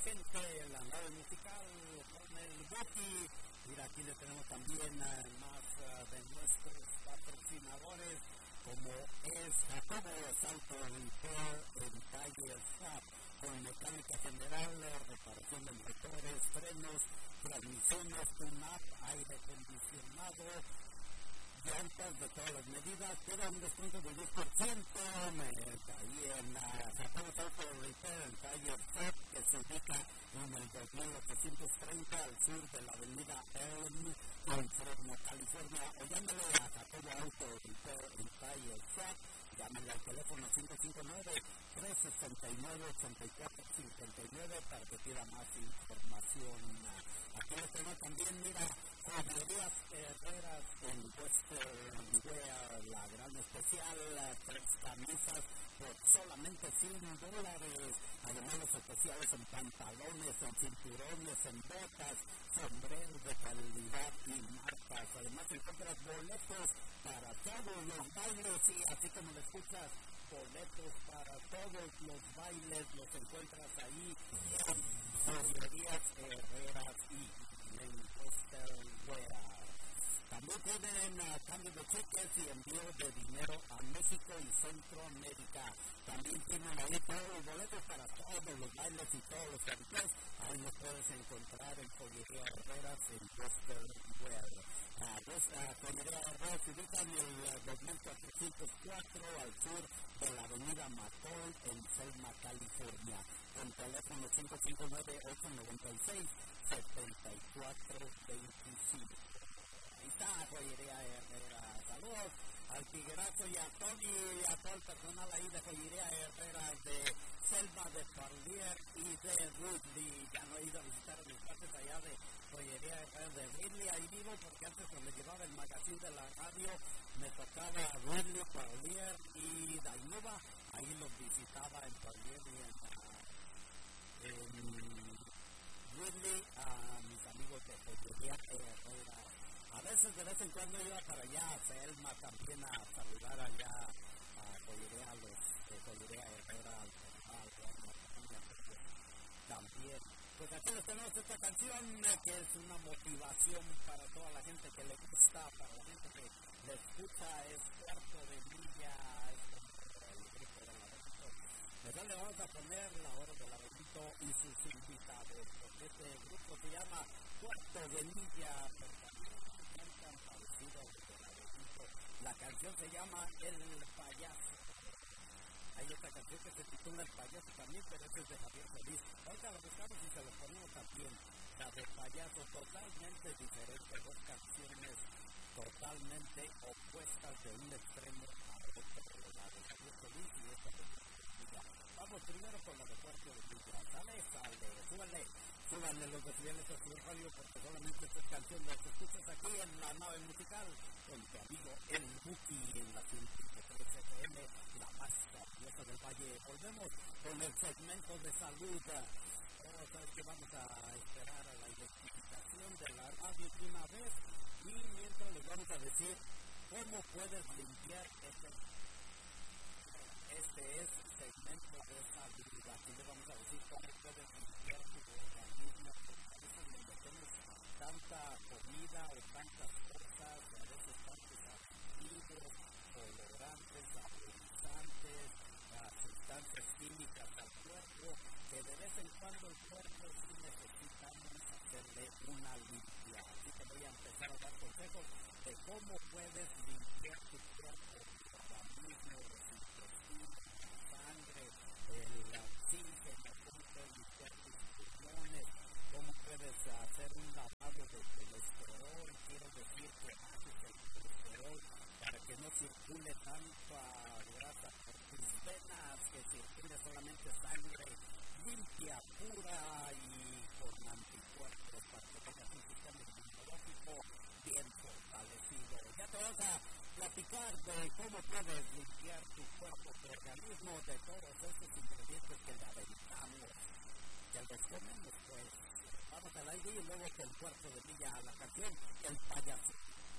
gente, la nave musical con el Buki. Mira, aquí le tenemos también más de nuestros patrocinadores, como es Jacobo Auto Repair en Taller Shop, con mecánica general, reparación de motores, frenos, transmisiones, tune-up, aire acondicionado, llantas de todas las medidas, queda un descuento del 10%, ahí en Jacobo Auto Repair en Taller Shop, que se ubica en el 2830 al sur de la avenida Elm, en Fresno, California, o llámale a Jacobo Auto Repair en Taller Shop, llámale al teléfono 559-369-8459 para que pida más información. Aquí les tengo también, mira, joyerías Herreras en Western Wear, la gran especial, 3 camisas por solamente $100, además los especiales en pantalones, en cinturones, en botas, sombreros de calidad y marcas. Además encuentras boletos para todos los bailes y así como lo escuchas, boletos para todos los bailes los encuentras ahí en joyerías Herreras y en Western Wear. También tienen cambio de cheques y envío de dinero a México y Centroamérica. También tienen ahí todos los boletos para todos los bailes y todos los eventos. Ahí los puedes encontrar en Joyería Herreras en Western Wear. Joyería Herreras se ubica en el 2404 al sur de la avenida McCall en Selma, California. Con teléfono 559-896-7425. Ahí está Joyería Herrera. Saludos al Tiguerazo y a Tony y a todo el personal ahí de Joyería Herrera de Selva de Parlier y de Ridley. Ya no he ido a visitar a mis partes allá de Joyería Herrera de Ridley. Ahí vivo porque antes cuando llevaba el magazine de la radio me tocaba Ridley, Parlier y Dainova. Ahí los visitaba en Parlier y en Ridley a mis amigos de Joyería Herrera. A veces, de vez en cuando iba para allá a Selma también a saludar allá a Joyería, a los de Joyería Herrera, al personal, también. Pues aquí les tenemos esta canción que es una motivación para toda la gente que le gusta, para la gente que le escucha, es Cuarto de Milla, es el grupo de la Benito. Mejor le vamos a poner la hora de la Benito y sus invitados, porque este grupo se llama Cuarto de Milla, la canción se llama El Payaso. Hay otra canción que se titula El Payaso también, pero esa es de Javier Solís. Ahorita la buscamos y se los ponemos también. La de Payaso, totalmente diferente, dos canciones totalmente opuestas de un extremo a otro. La de Javier Solís y esta de Milla. Vamos primero con la de Cuarto de Milla. Súbanle los decibeles a su radio porque solamente esta canción las escuchas aquí en la nave musical con tu amigo El Buki en la 103 FM, la más sabrosa del Valle. Volvemos con el segmento de salud. Sabes que vamos a esperar a la identificación de la radio de una vez y mientras les vamos a decir cómo puedes limpiar este es segmento de salud. Aquí le vamos a decir cómo puedes limpiar tu organismo. A veces le metemos tanta comida o tantas cosas, a veces tantos aditivos, colorantes, saborizantes, sustancias químicas al cuerpo, que de vez en cuando el cuerpo sí necesitamos hacerle una limpia. Así que voy a empezar a dar consejos de cómo puedes limpiar tu cuerpo, tu organismo, los intestinos, la sangre, el oxígeno, cómo puedes limpiar tus pulmones, cómo puedes hacer un lavado de colesterol. Quiero decir que haces el colesterol para que no circule tanta grasa por tus venas, que circule solamente sangre limpia, pura y con anticuerpos para que tengas un sistema inmunológico bien fortalecido. Ya te vas a platicar de cómo puedes limpiar tu cuerpo, tu organismo, de todos esos ingredientes que le aventamos, que les comemos, pues. Vamos al aire y luego con Cuarto de Milla a la canción El Payaso.